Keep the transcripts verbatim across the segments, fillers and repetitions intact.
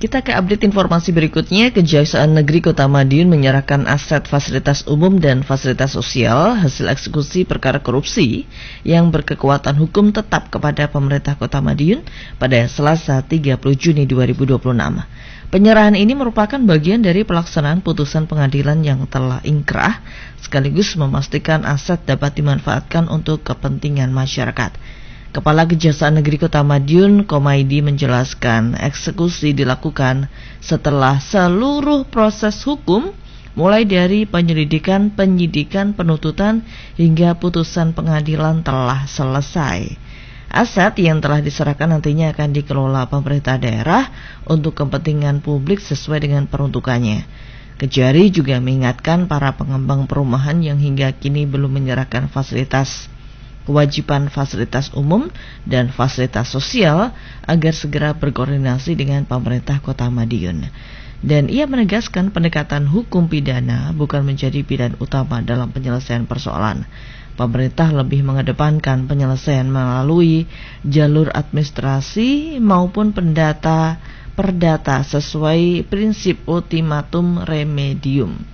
Kita ke update informasi berikutnya. Kejaksaan Negeri Kota Madiun menyerahkan aset fasilitas umum dan fasilitas sosial hasil eksekusi perkara korupsi yang berkekuatan hukum tetap kepada pemerintah Kota Madiun pada Selasa tiga puluh Juni dua ribu dua puluh enam. Penyerahan ini merupakan bagian dari pelaksanaan putusan pengadilan yang telah ingkrah, sekaligus memastikan aset dapat dimanfaatkan untuk kepentingan masyarakat. Kepala Kejaksaan Negeri Kota Madiun, Komaidi, menjelaskan eksekusi dilakukan setelah seluruh proses hukum mulai dari penyelidikan, penyidikan, penuntutan hingga putusan pengadilan telah selesai. Aset yang telah diserahkan nantinya akan dikelola pemerintah daerah untuk kepentingan publik sesuai dengan peruntukannya. Kejari juga mengingatkan para pengembang perumahan yang hingga kini belum menyerahkan fasilitas kewajiban fasilitas umum dan fasilitas sosial agar segera berkoordinasi dengan pemerintah Kota Madiun. Dan ia menegaskan pendekatan hukum pidana bukan menjadi pilihan utama dalam penyelesaian persoalan. Pemerintah lebih mengedepankan penyelesaian melalui jalur administrasi maupun pendata perdata sesuai prinsip ultimatum remedium.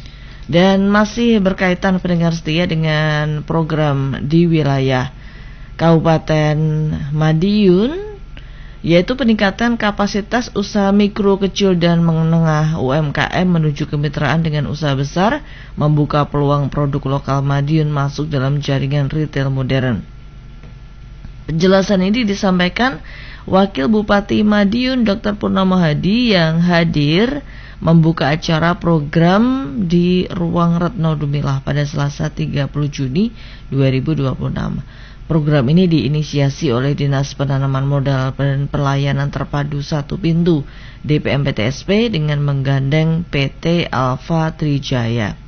Dan masih berkaitan pendengar setia dengan program di wilayah Kabupaten Madiun, yaitu peningkatan kapasitas usaha mikro, kecil, dan menengah U M K M menuju kemitraan dengan usaha besar, membuka peluang produk lokal Madiun masuk dalam jaringan retail modern. Penjelasan ini disampaikan Wakil Bupati Madiun Doktor Purnama Hadi yang hadir membuka acara program di Ruang Retno Dumilah pada Selasa tiga puluh Juni dua ribu dua puluh enam. Program ini diinisiasi oleh Dinas Penanaman Modal dan Pelayanan Terpadu Satu Pintu D P M P T S P dengan menggandeng P T Alfa Trijaya.